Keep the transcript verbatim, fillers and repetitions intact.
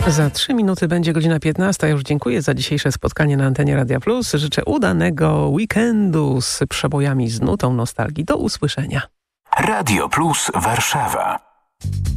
Za trzy minuty będzie godzina piętnasta. Ja już dziękuję za dzisiejsze spotkanie na antenie Radia Plus. Życzę udanego weekendu z przebojami, z nutą nostalgii. Do usłyszenia. Radio Plus Warszawa.